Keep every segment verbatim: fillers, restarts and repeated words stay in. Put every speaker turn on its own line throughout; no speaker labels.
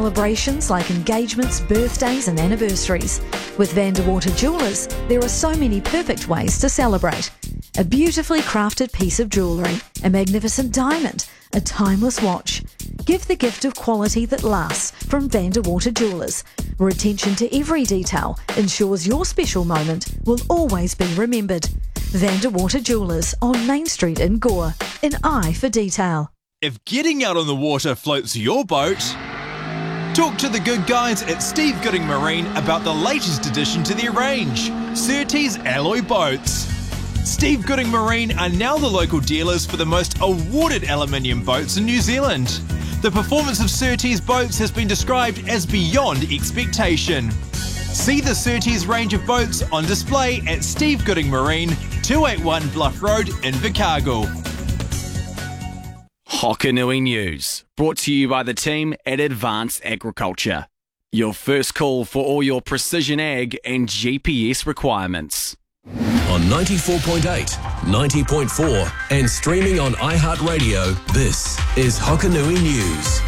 Celebrations like engagements, birthdays and anniversaries. With Vanderwater Jewellers, there are so many perfect ways to celebrate. A beautifully crafted piece of jewellery, a magnificent diamond, a timeless watch. Give the gift of quality that lasts from Vanderwater Jewellers, where attention to every detail ensures your special moment will always be remembered. Vanderwater Jewellers on Main Street in Gore, an eye for detail.
If getting out on the water floats your boat, talk to the good guys at Steve Gooding Marine about the latest addition to their range, Surtees Alloy Boats. Steve Gooding Marine are now the local dealers for the most awarded aluminium boats in New Zealand. The performance of Surtees boats has been described as beyond expectation. See the Surtees range of boats on display at Steve Gooding Marine, two eighty-one Bluff Road in Invercargill.
Hokanui News, brought to you by the team at Advanced Agriculture. Your first call for all your precision ag and G P S requirements.
On ninety-four point eight, ninety point four and streaming on iHeartRadio, this is Hokanui News.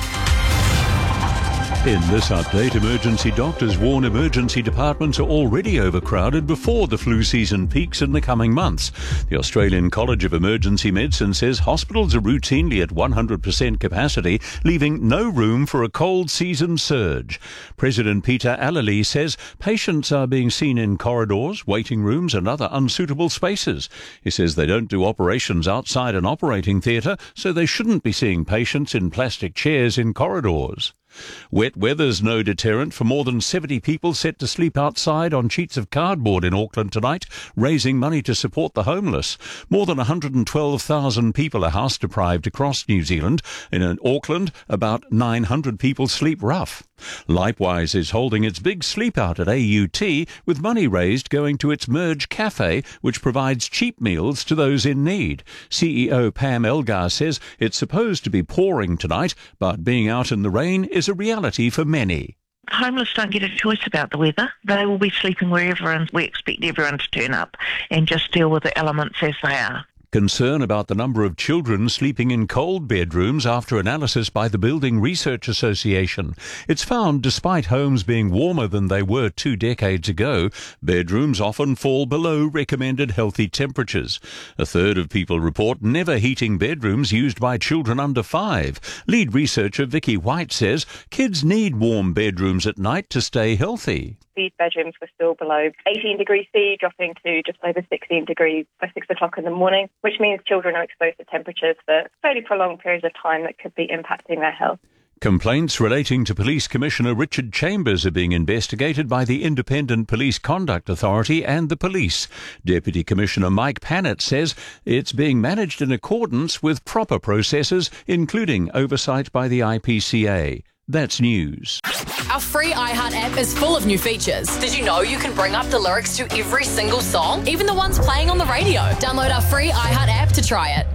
In this update, emergency doctors warn emergency departments are already overcrowded before the flu season peaks in the coming months. The Australian College of Emergency Medicine says hospitals are routinely at one hundred percent capacity, leaving no room for a cold season surge. President Peter Allaley says patients are being seen in corridors, waiting rooms and other unsuitable spaces. He says they don't do operations outside an operating theatre, so they shouldn't be seeing patients in plastic chairs in corridors. Wet weather's no deterrent for more than seventy people set to sleep outside on sheets of cardboard in Auckland tonight, raising money to support the homeless. More than one hundred twelve thousand people are house deprived across New Zealand. In Auckland, about nine hundred people sleep rough. Lipewise is holding its big sleep out at A U T, with money raised going to its Merge Cafe, which provides cheap meals to those in need. C E O Pam Elgar says it's supposed to be pouring tonight, but being out in the rain is a reality for many.
Homeless don't get a choice about the weather. They will be sleeping wherever, and we expect everyone to turn up and just deal with the elements as they are.
Concern about the number of children sleeping in cold bedrooms after analysis by the Building Research Association. It's found despite homes being warmer than they were two decades ago, bedrooms often fall below recommended healthy temperatures. A third of people report never heating bedrooms used by children under five. Lead researcher Vicky White says kids need warm bedrooms at night to stay healthy.
These bedrooms were still below eighteen degrees C, dropping to just over sixteen degrees by six o'clock in the morning, which means children are exposed to temperatures for fairly prolonged periods of time that could be impacting their health.
Complaints relating to Police Commissioner Richard Chambers are being investigated by the Independent Police Conduct Authority and the police. Deputy Commissioner Mike Pannett says it's being managed in accordance with proper processes, including oversight by the I P C A. That's news.
Our free iHeart app is full of new features. Did you know you can bring up the lyrics to every single song, even the ones playing on the radio? Download our free iHeart app to try it.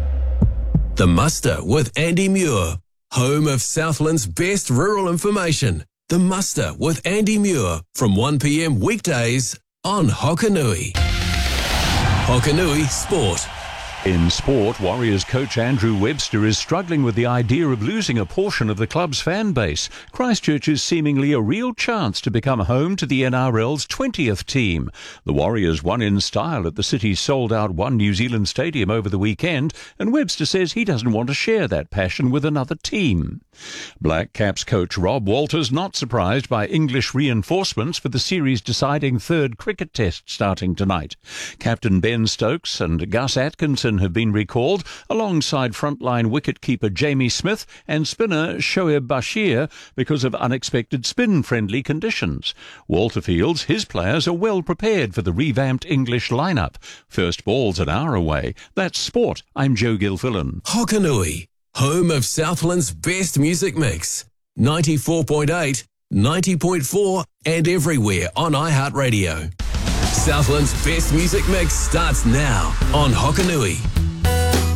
The Muster with Andy Muir, home of Southland's best rural information. The Muster with Andy Muir from one p m weekdays on Hokanui. Hokanui Sport.
In sport, Warriors coach Andrew Webster is struggling with the idea of losing a portion of the club's fan base. Christchurch is seemingly a real chance to become home to the N R L's twentieth team. The Warriors won in style at the city's sold-out One New Zealand Stadium over the weekend, and Webster says he doesn't want to share that passion with another team. Black Caps coach Rob Walters not surprised by English reinforcements for the series-deciding third cricket test starting tonight. Captain Ben Stokes and Gus Atkinson have been recalled, alongside frontline wicketkeeper Jamie Smith and spinner Shoaib Bashir, because of unexpected spin-friendly conditions. Walter feels his players are well prepared for the revamped English lineup. First ball's an hour away. That's sport. I'm Joe Gilfillan.
Hokanui, home of Southland's best music mix. ninety-four point eight, ninety point four and everywhere on iHeartRadio. Southland's best music mix starts now on Hokanui.